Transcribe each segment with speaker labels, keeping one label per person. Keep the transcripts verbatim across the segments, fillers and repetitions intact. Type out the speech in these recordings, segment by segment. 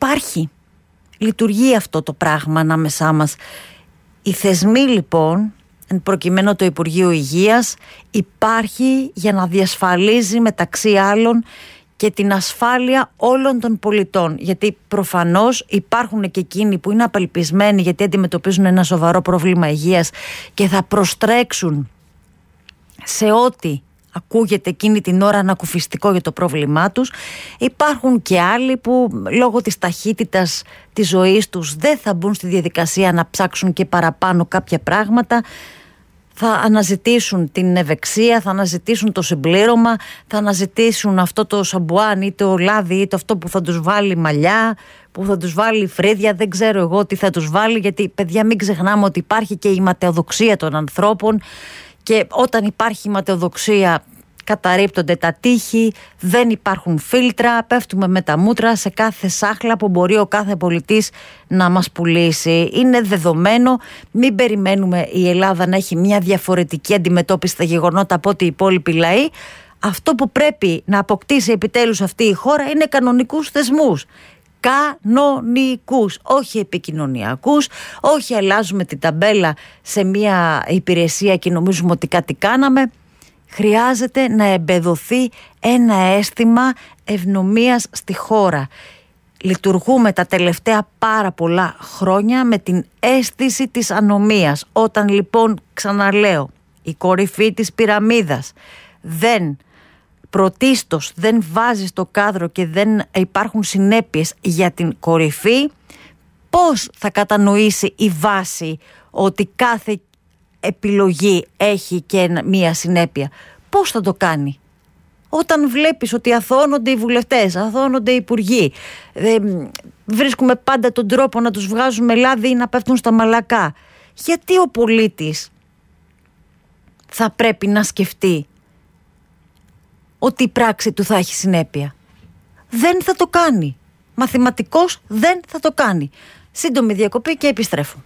Speaker 1: υπάρχει. Λειτουργεί αυτό το πράγμα ανάμεσά μας. Οι θεσμοί λοιπόν, εν προκειμένου το Υπουργείο Υγείας, υπάρχει για να διασφαλίζει μεταξύ άλλων και την ασφάλεια όλων των πολιτών. Γιατί προφανώς υπάρχουν και εκείνοι που είναι απελπισμένοι γιατί αντιμετωπίζουν ένα σοβαρό πρόβλημα υγείας και θα προστρέξουν σε ό,τι ακούγεται εκείνη την ώρα ανακουφιστικό για το πρόβλημά τους. Υπάρχουν και άλλοι που λόγω της ταχύτητας της ζωής τους δεν θα μπουν στη διαδικασία να ψάξουν και παραπάνω κάποια πράγματα. Θα αναζητήσουν την ευεξία, θα αναζητήσουν το συμπλήρωμα, θα αναζητήσουν αυτό το σαμπουάν ή το λάδι ή το αυτό που θα τους βάλει μαλλιά, που θα τους βάλει φρύδια, δεν ξέρω εγώ τι θα τους βάλει, γιατί παιδιά μην ξεχνάμε ότι υπάρχει και η ματαιοδοξία των ανθρώπων και όταν υπάρχει ματαιοδοξία καταρρίπτονται τα τείχη, δεν υπάρχουν φίλτρα, πέφτουμε με τα μούτρα σε κάθε σάχλα που μπορεί ο κάθε πολιτής να μας πουλήσει. Είναι δεδομένο, μην περιμένουμε η Ελλάδα να έχει μια διαφορετική αντιμετώπιση στα γεγονότα από ό,τι οι υπόλοιποι λαοί. Αυτό που πρέπει να αποκτήσει επιτέλους αυτή η χώρα είναι κανονικούς θεσμούς. Κανονικούς, όχι επικοινωνιακούς, όχι αλλάζουμε την ταμπέλα σε μια υπηρεσία και νομίζουμε ότι κάτι κάναμε. Χρειάζεται να εμπεδοθεί ένα αίσθημα ευνομίας στη χώρα. Λειτουργούμε τα τελευταία πάρα πολλά χρόνια με την αίσθηση της ανομίας. Όταν λοιπόν, ξαναλέω, η κορυφή της πυραμίδας δεν πρωτίστως δεν βάζει στο κάδρο και δεν υπάρχουν συνέπειες για την κορυφή, πώς θα κατανοήσει η βάση ότι κάθε επιλογή έχει και μία συνέπεια? Πώς θα το κάνει? Όταν βλέπεις ότι αθώνονται οι βουλευτές, αθώνονται οι υπουργοί, ε, βρίσκουμε πάντα τον τρόπο να τους βγάζουμε λάδι ή να πέφτουν στα μαλακά. Γιατί ο πολίτης θα πρέπει να σκεφτεί ότι η πράξη του θα έχει συνέπεια? Δεν θα το κάνει. Μαθηματικός δεν θα το κάνει. Σύντομη διακοπή και επιστρέφω.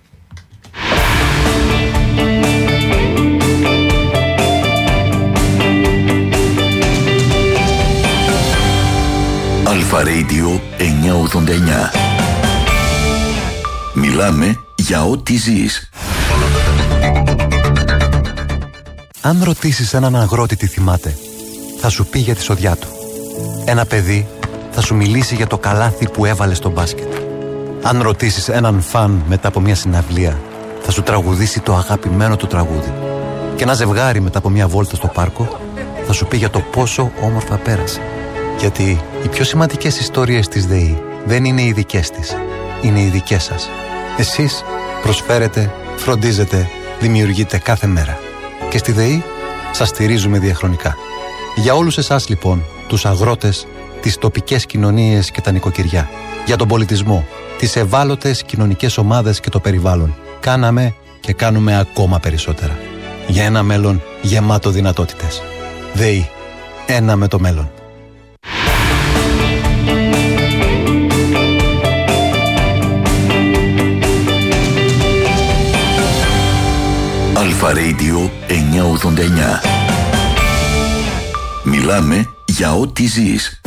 Speaker 2: Αλφα Radio εννιακόσια ογδόντα εννιά. Μιλάμε για ό,τι ζεις.
Speaker 3: Αν ρωτήσεις έναν αγρότη τι θυμάται, θα σου πει για τη σοδιά του. Ένα παιδί θα σου μιλήσει για το καλάθι που έβαλε στο μπάσκετ. Αν ρωτήσεις έναν φαν μετά από μια συναυλία, θα σου τραγουδήσει το αγαπημένο του τραγούδι. Και ένα ζευγάρι μετά από μια βόλτα στο πάρκο θα σου πει για το πόσο όμορφα πέρασε. Γιατί οι πιο σημαντικές ιστορίες της ΔΕΗ δεν είναι οι δικές της, είναι οι δικές σας. Εσείς προσφέρετε, φροντίζετε, δημιουργείτε κάθε μέρα. Και στη ΔΕΗ σας στηρίζουμε διαχρονικά. Για όλους εσάς λοιπόν, τους αγρότες, τις τοπικές κοινωνίες και τα νοικοκυριά, για τον πολιτισμό, τις ευάλωτες κοινωνικές ομάδες και το περιβάλλον, κάναμε και κάνουμε ακόμα περισσότερα. Για ένα μέλλον γεμάτο δυνατότητες. ΔΕΗ. Ένα με το μέλλον.
Speaker 2: Αλφα Radio εννιακόσια ογδόντα εννιά. Μιλάμε για ό,τι ζεις.